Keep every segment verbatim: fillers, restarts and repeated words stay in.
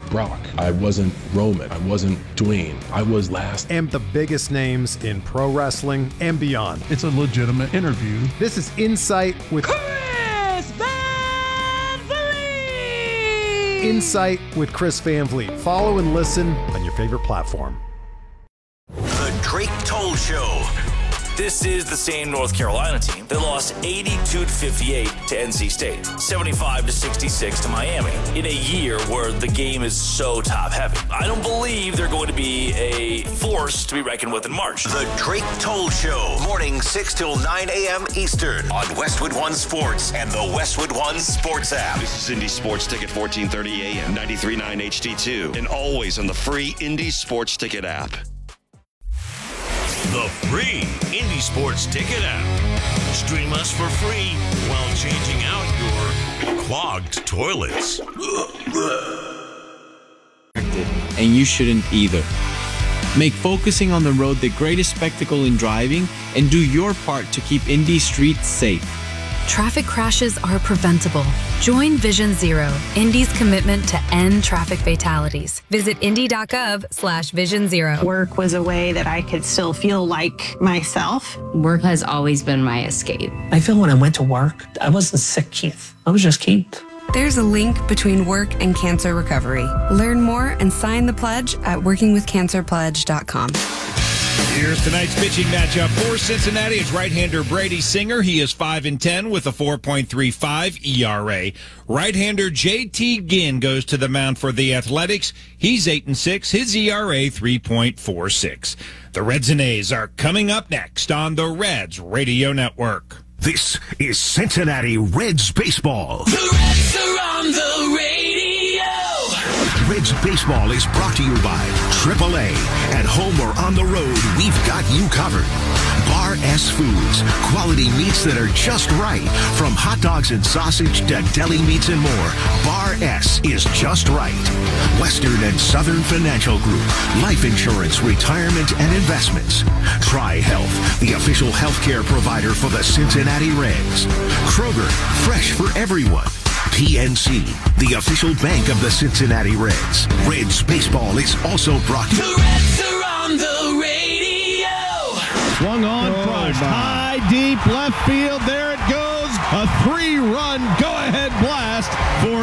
Brock. I wasn't Roman. I wasn't Dwayne. I was last. And the biggest names in pro wrestling and beyond. It's a legitimate interview. This is Insight with Chris Van Vliet! Insight with Chris Van Vliet. Follow and listen on your favorite platform. The Drake Toll Show. This is the same North Carolina team that lost eighty-two to fifty-eight to N C State, seventy-five to sixty-six to Miami, in a year where the game is so top-heavy. I don't believe they're going to be a force to be reckoned with in March. The Drake Toll Show, morning six till nine a.m. Eastern on Westwood One Sports and the Westwood One Sports app. This is Indy Sports Ticket, fourteen thirty a.m., ninety-three point nine H D two, and always on the free Indy Sports Ticket app. The free Indy Sports Ticket app. Stream us for free while changing out your clogged toilets. And you shouldn't either. Make focusing on the road the greatest spectacle in driving and do your part to keep Indy streets safe. Traffic crashes are preventable. Join Vision Zero, Indy's commitment to end traffic fatalities. Visit indy.gov slash vision zero. Work was a way that I could still feel like myself. Work has always been my escape. I feel when I went to work, I wasn't sick, Keith. I was just Keith. There's a link between work and cancer recovery. Learn more and sign the pledge at working with cancer pledge dot com. Here's tonight's pitching matchup for Cincinnati. It's right-hander Brady Singer. He is five and ten with a four point three five E R A. Right-hander J T Ginn goes to the mound for the Athletics. He's eight and six. His E R A three point four six. The Reds and A's are coming up next on the Reds Radio Network. This is Cincinnati Reds baseball. The Reds are on the radio. Reds baseball is brought to you by triple A. At home or on the road, we've got you covered. Bar S Foods, quality meats that are just right. From hot dogs and sausage to deli meats and more, Bar S is just right. Western and Southern Financial Group, life insurance, retirement, and investments. Tri-Health, the official healthcare provider for the Cincinnati Reds. Kroger, fresh for everyone. P N C, the official bank of the Cincinnati Reds. Reds baseball is also brought to you. The Reds are on the radio. Swung on oh, first, high, deep left field. There it goes. A three-run go-ahead blast for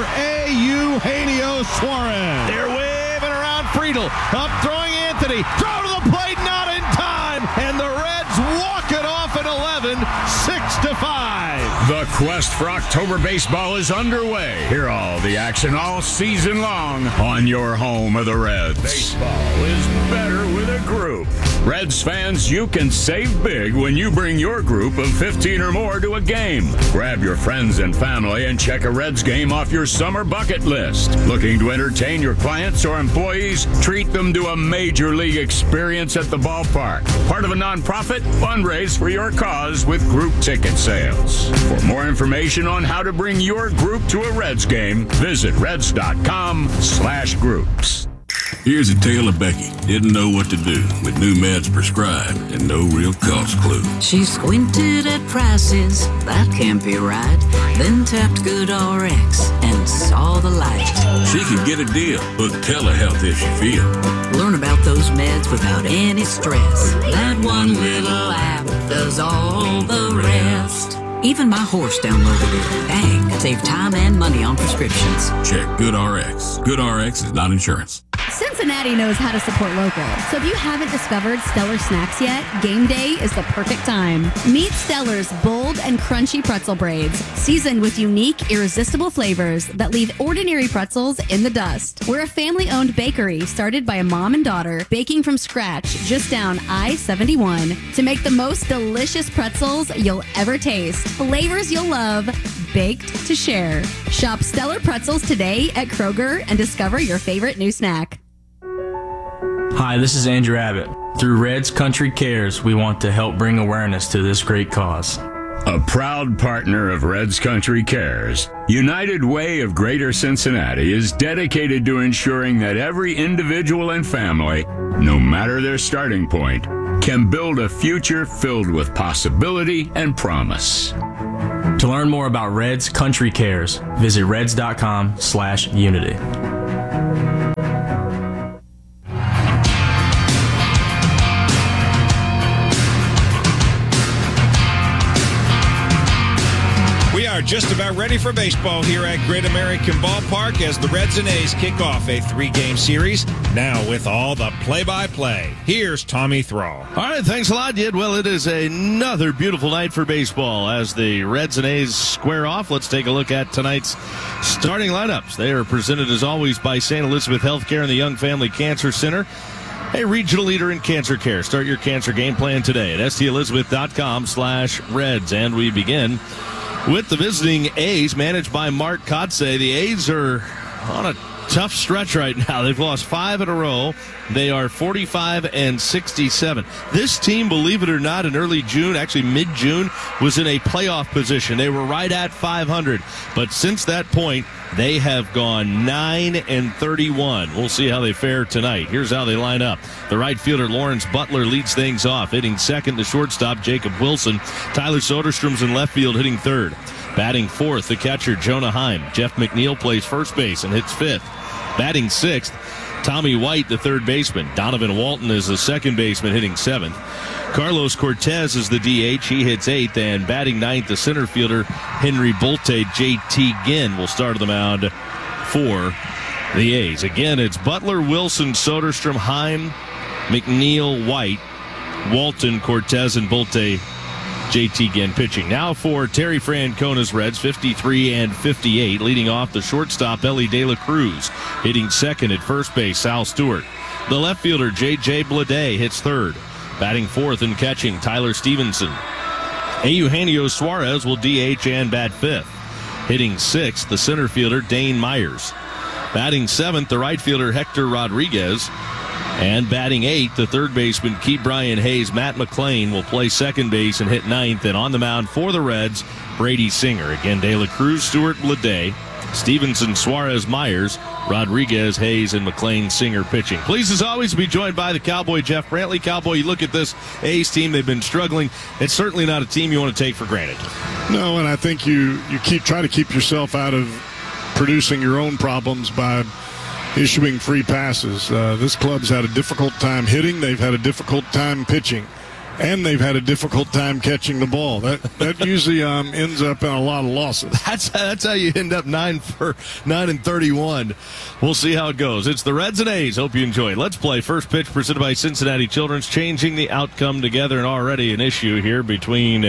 Eugenio Suarez. They're waving around Friedel. Up throwing Anthony. Throw to the plate, not in time. And the Reds walk it off at eleven, six to five. The quest for October baseball is underway. Hear all the action all season long on your home of the Reds. Baseball is better with a group. Reds fans, you can save big when you bring your group of fifteen or more to a game. Grab your friends and family and check a Reds game off your summer bucket list. Looking to entertain your clients or employees? Treat them to a major league experience at the ballpark. Part of a nonprofit? Fundraise for your cause with group ticket sales. For more information on how to bring your group to a Reds game, visit reds.com slash groups. Here's a tale of Becky. Didn't know what to do with new meds prescribed and no real cost clue. She squinted at prices, that can't be right. Then tapped GoodRx and saw the light. She could get a deal, book telehealth if she feel. Learn about those meds without any stress. That one little app does all the rest. Even my horse downloaded it. Dang, save time and money on prescriptions. Check GoodRx. GoodRx is not insurance. Cincinnati knows how to support local. So if you haven't discovered Stellar Snacks yet, game day is the perfect time. Meet Stellar's bold and crunchy pretzel braids, seasoned with unique, irresistible flavors that leave ordinary pretzels in the dust. We're a family-owned bakery started by a mom and daughter, baking from scratch just down I seventy-one to make the most delicious pretzels you'll ever taste. Flavors you'll love, baked to share. Shop Stellar Pretzels today at Kroger and discover your favorite new snack. Hi, this is Andrew Abbott. Through Reds Country Cares, we want to help bring awareness to this great cause. A proud partner of Reds Country Cares, United Way of Greater Cincinnati is dedicated to ensuring that every individual and family, no matter their starting point, can build a future filled with possibility and promise. To learn more about Reds Country Cares, visit reds.com slash unity. Just about ready for baseball here at Great American Ballpark as the Reds and A's kick off a three-game series. Now with all the play-by-play, here's Tommy Thrall. All right, thanks a lot, Yid. Well, it is another beautiful night for baseball as the Reds and A's square off. Let's take a look at tonight's starting lineups. They are presented, as always, by Saint Elizabeth Healthcare and the Young Family Cancer Center, a regional leader in cancer care. Start your cancer game plan today at stelizabeth.com slash Reds. And we begin with the visiting A's, managed by Mark Kotsay. The A's are on a tough stretch right now. They've lost five in a row. They are forty-five and sixty-seven. This team, believe it or not, in early June, actually mid-June, was in a playoff position. They were right at five hundred. But since that point, they have gone nine and thirty-one. We'll see how they fare tonight. Here's how they line up. The right fielder, Lawrence Butler, leads things off, hitting second. The shortstop, Jacob Wilson. Tyler Soderstrom's in left field, hitting third. Batting fourth, the catcher, Jonah Heim. Jeff McNeil plays first base and hits fifth. Batting sixth, Tommy White, the third baseman. Donovan Walton is the second baseman, hitting seventh. Carlos Cortez is the D H. He hits eighth. And batting ninth, the center fielder, Henry Bolte. J T Ginn will start on the mound for the A's. Again, it's Butler, Wilson, Soderstrom, Heim, McNeil, White, Walton, Cortez, and Bolte. J T Ginn pitching. Now for Terry Francona's Reds, fifty-three and fifty-eight. Leading off, the shortstop, Ellie De La Cruz. Hitting second at first base, Sal Stewart. The left fielder, J J Bleday, hits third. Batting fourth and catching, Tyler Stevenson. Eugenio Suarez will D H and bat fifth. Hitting sixth, the center fielder, Dane Myers. Batting seventh, the right fielder, Hector Rodriguez. And batting eighth, the third baseman, Key Brian Hayes. Matt McClain will play second base and hit ninth. And on the mound for the Reds, Brady Singer. Again, De La Cruz, Stewart, Bleday, Stevenson, Suarez, Myers, Rodriguez, Hayes, and McClain, Singer pitching. Pleased as always to be joined by the Cowboy, Jeff Brantley. Cowboy, you look at this A's team, they've been struggling. It's certainly not a team you want to take for granted. No, and I think you, you keep try to keep yourself out of producing your own problems by issuing free passes. Uh, this club's had a difficult time hitting. They've had a difficult time pitching. And they've had a difficult time catching the ball. That that usually um, ends up in a lot of losses. That's that's how you end up nine for nine and thirty-one. We'll see how it goes. It's the Reds and A's. Hope you enjoy. Let's play. First pitch presented by Cincinnati Children's, changing the outcome together, and already an issue here between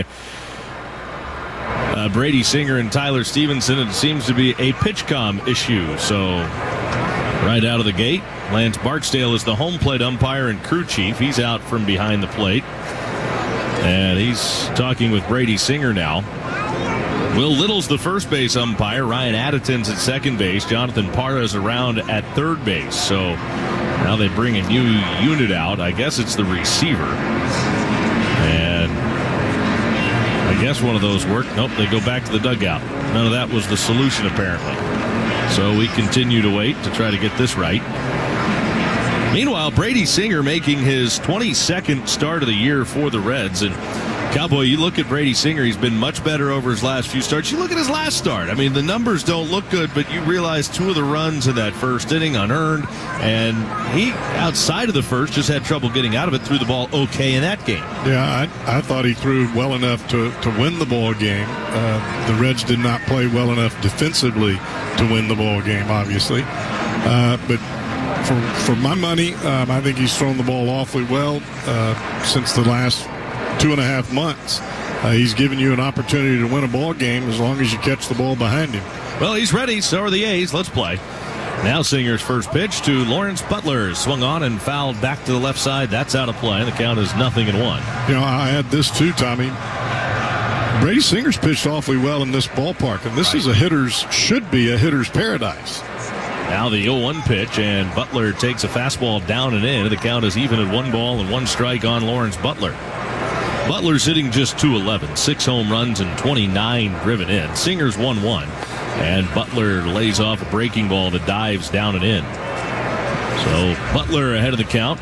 uh, Brady Singer and Tyler Stevenson. It seems to be a pitch-com issue. So right out of the gate, Lance Barksdale is the home plate umpire and crew chief. He's out from behind the plate. And he's talking with Brady Singer now. Will Little's the first base umpire. Ryan Addison's at second base. Jonathan Parra's around at third base. So now they bring a new unit out. I guess it's the receiver. And I guess one of those worked. Nope, they go back to the dugout. None of that was the solution, apparently. So we continue to wait to try to get this right. Meanwhile, Brady Singer making his twenty-second start of the year for the Reds. And Cowboy, you look at Brady Singer, he's been much better over his last few starts. You look at his last start. I mean, the numbers don't look good, but you realize two of the runs in that first inning unearned. And he, outside of the first, just had trouble getting out of it, threw the ball okay in that game. Yeah, I, I thought he threw well enough to, to win the ball game. Uh, the Reds did not play well enough defensively to win the ball game, obviously. Uh, but For, for my money, um, I think he's thrown the ball awfully well uh, since the last two and a half months. Uh, he's given you an opportunity to win a ball game as long as you catch the ball behind him. Well, he's ready. So are the A's. Let's play. Now Singer's first pitch to Lawrence Butler. Swung on and fouled back to the left side. That's out of play. The count is nothing and one. You know, I had this too, Tommy. Brady Singer's pitched awfully well in this ballpark, and this right. is a hitter's, should be a hitter's paradise. Now the oh one pitch, and Butler takes a fastball down and in. The count is even at one ball and one strike on Lawrence Butler. Butler's hitting just two eleven, six home runs and twenty-nine driven in. Singer's one one, and Butler lays off a breaking ball that dives down and in. So Butler ahead of the count.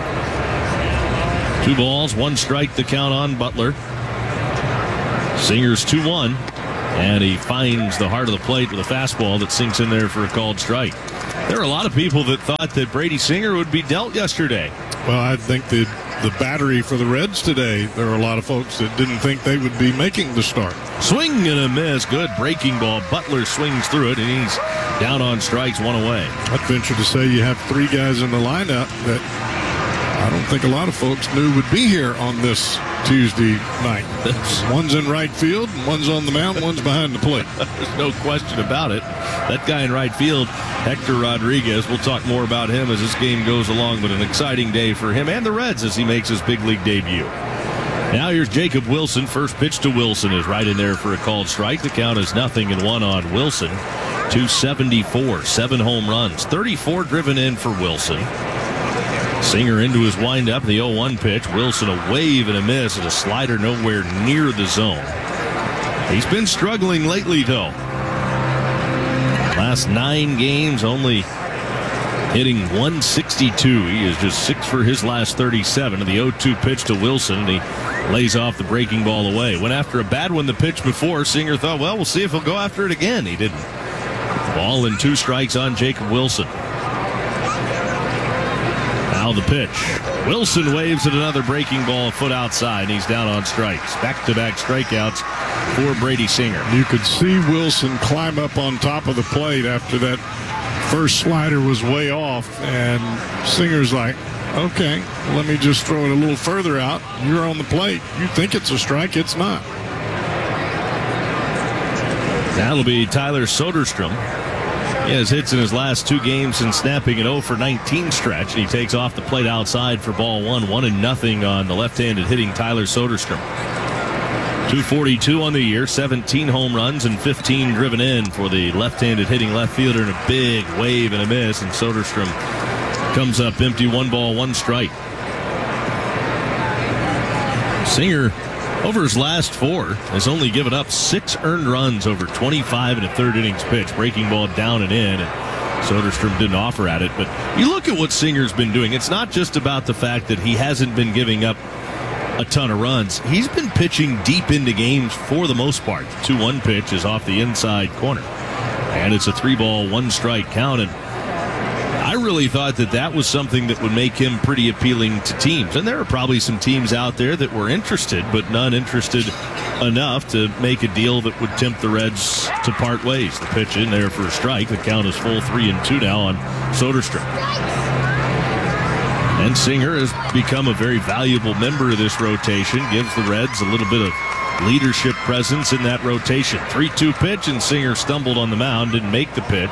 Two balls, one strike, the count on Butler. Singer's two one. And he finds the heart of the plate with a fastball that sinks in there for a called strike. There are a lot of people that thought that Brady Singer would be dealt yesterday. Well, I think the the battery for the Reds today, there are a lot of folks that didn't think they would be making the start. Swing and a miss. Good breaking ball. Butler swings through it, and he's down on strikes, one away. I'd venture to say you have three guys in the lineup that I don't think a lot of folks knew would be here on this Tuesday night. One's in right field, one's on the mound, one's behind the plate. There's no question about it. That guy in right field, Hector Rodriguez, we'll talk more about him as this game goes along, but an exciting day for him and the Reds as he makes his big league debut. Now here's Jacob Wilson. First pitch to Wilson is right in there for a called strike. The count is nothing and one on Wilson. two seventy-four, seven home runs, thirty-four driven in for Wilson. Singer into his windup, the oh one pitch. Wilson a wave and a miss, and a slider nowhere near the zone. He's been struggling lately, though. Last nine games, only hitting one sixty-two. He is just six for his last thirty-seven. The oh two pitch to Wilson, and he lays off the breaking ball away. Went after a bad one the pitch before. Singer thought, well, we'll see if he'll go after it again. He didn't. Ball and two strikes on Jacob Wilson. Now the pitch. Wilson waves at another breaking ball a foot outside, and he's down on strikes. Back-to-back strikeouts for Brady Singer. You could see Wilson climb up on top of the plate after that first slider was way off, and Singer's like, okay, let me just throw it a little further out. You're on the plate. You think it's a strike, it's not. That'll be Tyler Soderstrom. He has hits in his last two games and snapping an oh for nineteen stretch. And he takes off the plate outside for ball one. One and nothing on the left-handed hitting Tyler Soderstrom. two forty-two on the year, seventeen home runs and fifteen driven in for the left-handed hitting left fielder, and a big wave and a miss. And Soderstrom comes up empty, one ball, one strike. Singer, over his last four, has only given up six earned runs over twenty-five and a third innings pitch. Breaking ball down and in, and Soderstrom didn't offer at it. But you look at what Singer's been doing. It's not just about the fact that he hasn't been giving up a ton of runs. He's been pitching deep into games for the most part. The two one pitch is off the inside corner. And it's a three ball, one strike count. And I really thought that that was something that would make him pretty appealing to teams. And there are probably some teams out there that were interested, but none interested enough to make a deal that would tempt the Reds to part ways. The pitch in there for a strike. The count is full three and two now on Soderstrom. And Singer has become a very valuable member of this rotation. Gives the Reds a little bit of leadership presence in that rotation. three two pitch, and Singer stumbled on the mound, didn't make the pitch.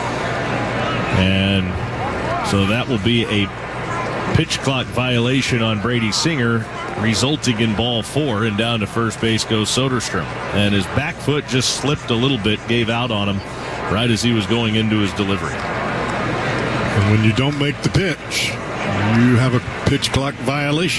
And so that will be a pitch clock violation on Brady Singer, resulting in ball four, and down to first base goes Soderstrom. And his back foot just slipped a little bit, gave out on him right as he was going into his delivery. And when you don't make the pitch, you have a pitch clock violation.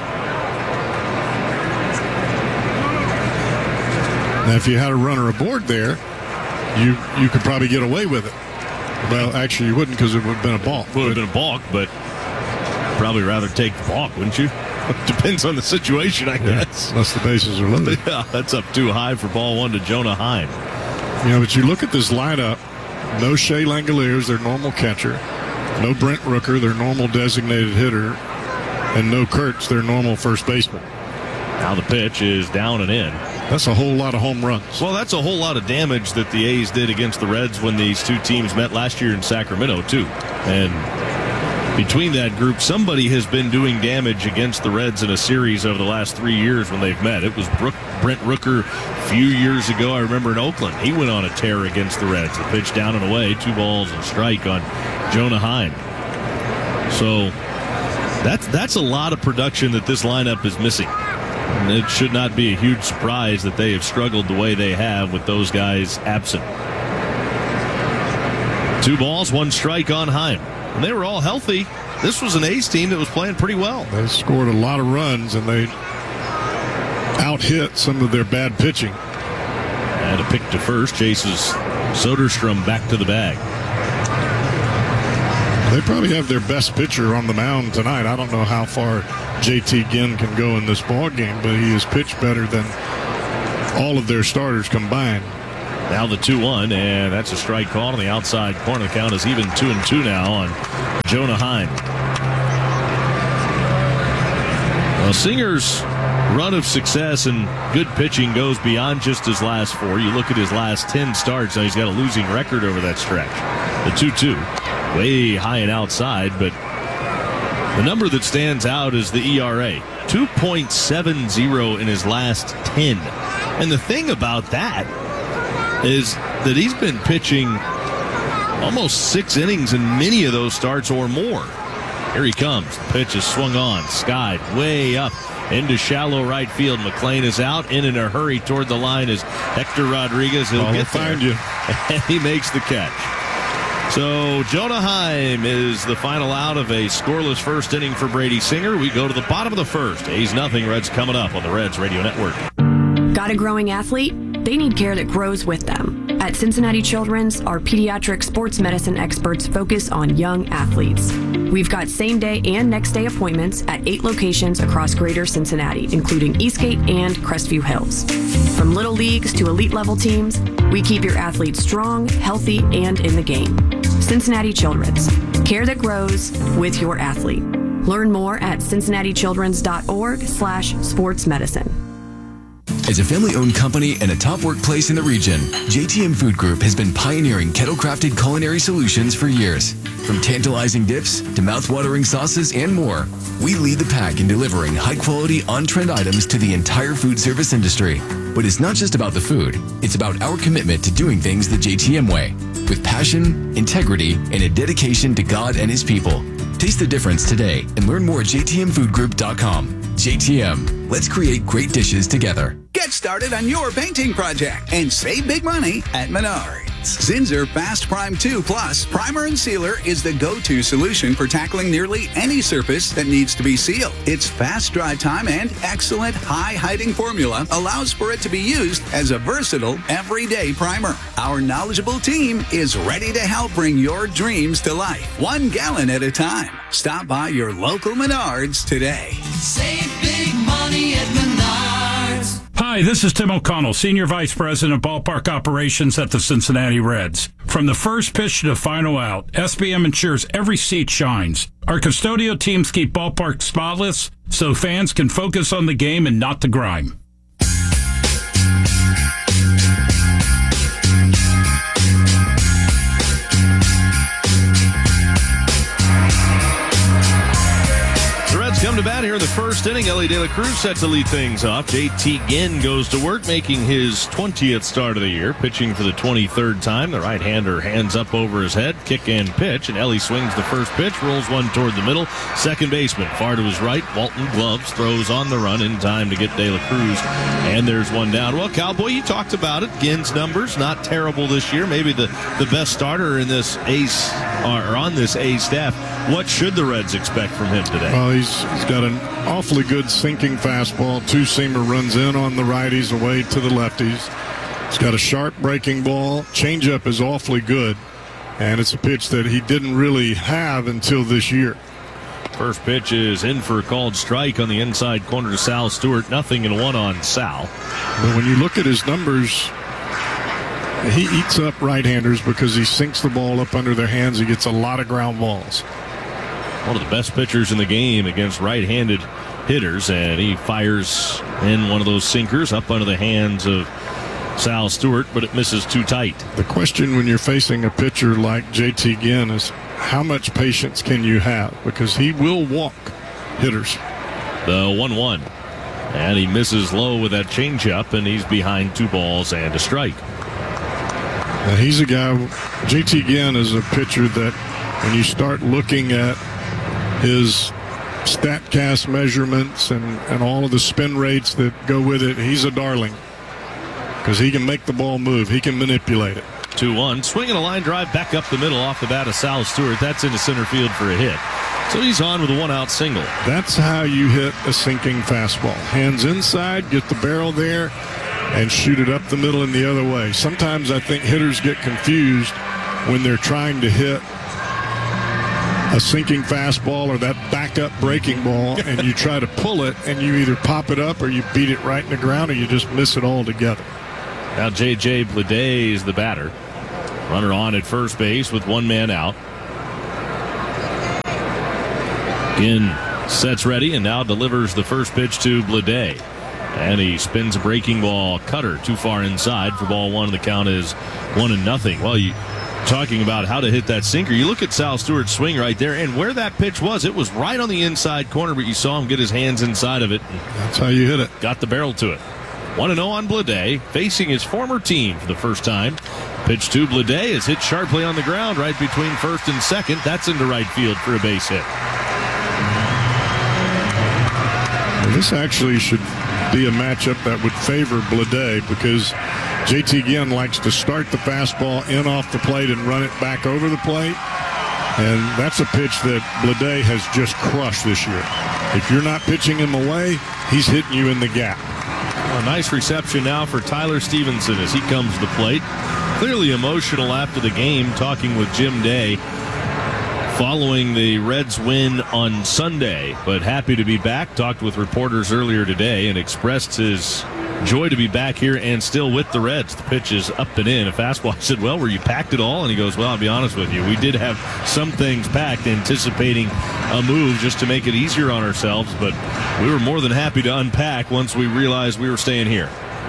Now, if you had a runner aboard there, you you could probably get away with it. Well, actually, you wouldn't, because it would have been a balk. Would have been a balk, but probably rather take the balk, wouldn't you? Depends on the situation, I yeah, guess. Unless the bases are loaded. Yeah, that's up too high for ball one to Jonah Heim. You know, but you look at this lineup, no Shea Langoliers, their normal catcher. No Brent Rooker, their normal designated hitter. And no Kurtz, their normal first baseman. Now the pitch is down and in. That's a whole lot of home runs. Well, that's a whole lot of damage that the A's did against the Reds when these two teams met last year in Sacramento, too. And between that group, somebody has been doing damage against the Reds in a series over the last three years when they've met. It was Brooke, Brent Rooker a few years ago, I remember in Oakland. He went on a tear against the Reds. The pitch down and away, two balls and a strike on Jonah Heim. So that's, that's a lot of production that this lineup is missing. And it should not be a huge surprise that they have struggled the way they have with those guys absent. Two balls, one strike on Heim. And they were all healthy. This was an A's team that was playing pretty well. They scored a lot of runs, and they out-hit some of their bad pitching. And a pick to first chases Soderstrom back to the bag. They probably have their best pitcher on the mound tonight. I don't know how far J T Ginn can go in this ball game, but he has pitched better than all of their starters combined. Now the two one, and that's a strike called on the outside corner. The count is even two and two now on Jonah Heim. Well, Singer's run of success and good pitching goes beyond just his last four. You look at his last ten starts, now he's got a losing record over that stretch. The two two, way high and outside, but the number that stands out is the E R A. two point seven oh in his last ten. And the thing about that is that he's been pitching almost six innings in many of those starts or more. Here he comes. The pitch is swung on, skied way up into shallow right field. McLean is out, in in a hurry toward the line is Hector Rodriguez. He'll I'll get find there. you. And he makes the catch. So Jonah Heim is the final out of a scoreless first inning for Brady Singer. We go to the bottom of the first. A's nothing, Reds coming up on the Reds Radio Network. Got a growing athlete? They need care that grows with them. At Cincinnati Children's, our pediatric sports medicine experts focus on young athletes. We've got same-day and next-day appointments at eight locations across greater Cincinnati, including Eastgate and Crestview Hills. From little leagues to elite-level teams, we keep your athletes strong, healthy, and in the game. Cincinnati Children's. Care that grows with your athlete. Learn more at cincinnatichildrens.org slash sports medicine. As a family-owned company and a top workplace in the region, J T M Food Group has been pioneering kettle-crafted culinary solutions for years. From tantalizing dips to mouth-watering sauces and more, we lead the pack in delivering high-quality, on-trend items to the entire food service industry. But it's not just about the food. It's about our commitment to doing things the J T M way, with passion, integrity, and a dedication to God and His people. Taste the difference today and learn more at j t m food group dot com. J T M, let's create great dishes together. Get started on your painting project and save big money at Menards. Zinsser Fast Prime two Plus Primer and Sealer is the go-to solution for tackling nearly any surface that needs to be sealed. Its fast dry time and excellent high-hiding formula allows for it to be used as a versatile, everyday primer. Our knowledgeable team is ready to help bring your dreams to life, one gallon at a time. Stop by your local Menards today. Save big money at Menards. Hi, this is Tim O'Connell, Senior Vice President of Ballpark Operations at the Cincinnati Reds. From the first pitch to the final out, S B M ensures every seat shines. Our custodial teams keep ballpark spotless so fans can focus on the game and not the grime. Come to bat here in the first inning. Ellie De La Cruz set to lead things off. J T Ginn goes to work, making his twentieth start of the year, pitching for the twenty-third time. The right-hander hands up over his head, kick and pitch, and Ellie swings the first pitch, rolls one toward the middle. Second baseman, far to his right, Walton Gloves throws on the run in time to get De La Cruz, and there's one down. Well, Cowboy, you talked about it. Ginn's numbers, not terrible this year. Maybe the, the best starter in this A's, or on this A's staff. What should the Reds expect from him today? Well, he's, he's got an awfully good sinking fastball. Two-seamer runs in on the righties, away to the lefties. He's got a sharp breaking ball. Changeup is awfully good, and it's a pitch that he didn't really have until this year. First pitch is in for a called strike on the inside corner to Sal Stewart. Nothing and one on Sal. But when you look at his numbers, he eats up right-handers because he sinks the ball up under their hands. He gets a lot of ground balls. One of the best pitchers in the game against right-handed hitters, and he fires in one of those sinkers up under the hands of Sal Stewart, but it misses too tight. The question when you're facing a pitcher like J T Ginn is how much patience can you have? Because he will walk hitters. The one one. And he misses low with that changeup, and he's behind two balls and a strike. Now he's a guy, J T Ginn is a pitcher that when you start looking at his StatCast measurements and, and all of the spin rates that go with it, he's a darling because he can make the ball move. He can manipulate it. two one. Swinging a line drive back up the middle off the bat of Sal Stewart. That's into center field for a hit. So he's on with a one-out single. That's how you hit a sinking fastball. Hands inside, get the barrel there, and shoot it up the middle and the other way. Sometimes I think hitters get confused when they're trying to hit a sinking fastball or that backup breaking ball, and you try to pull it, and you either pop it up or you beat it right in the ground, or you just miss it altogether. Now J J Bleday is the batter. Runner on at first base with one man out. Ginn sets ready and now delivers the first pitch to Bleday. And he spins a breaking ball cutter too far inside for ball one. The count is one and nothing. Well, you talking about how to hit that sinker. You look at Sal Stewart's swing right there, and where that pitch was, it was right on the inside corner, but you saw him get his hands inside of it. That's how you hit it. Got the barrel to it. one and oh on Bleday, facing his former team for the first time. Pitch to Bleday is hit sharply on the ground right between first and second. That's into right field for a base hit. Well, this actually should be a matchup that would favor Bleday because J T Ginn likes to start the fastball in off the plate and run it back over the plate. And that's a pitch that Bleday has just crushed this year. If you're not pitching him away, he's hitting you in the gap. A nice reception now for Tyler Stevenson as he comes to the plate. Clearly emotional after the game, talking with Jim Day following the Reds win on Sunday, but happy to be back. Talked with reporters earlier today and expressed his joy to be back here and still with the Reds. The pitch is up and in. A fastball. I said, well, were you packed at all? And he goes, well, I'll be honest with you. We did have some things packed, anticipating a move just to make it easier on ourselves, but we were more than happy to unpack once we realized we were staying here.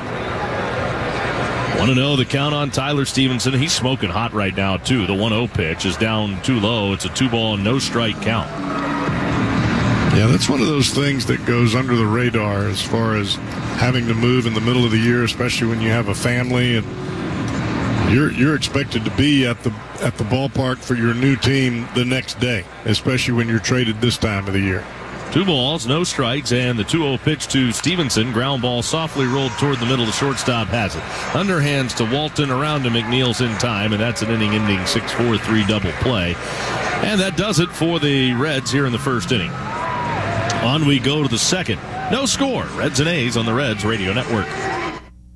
one and oh the count on Tyler Stevenson. He's smoking hot right now, too. The one oh pitch is down too low. It's a two-ball, no-strike count. Yeah, that's one of those things that goes under the radar as far as having to move in the middle of the year, especially when you have a family and you're you're expected to be at the at the ballpark for your new team the next day, especially when you're traded this time of the year. Two balls, no strikes, and the two oh pitch to Stevenson. Ground ball softly rolled toward the middle. The shortstop has it. Underhands to Walton, around to McNeil's in time, and that's an inning-ending six four three double play. And that does it for the Reds here in the first inning. On we go to the second. No score. Reds and A's on the Reds Radio Network.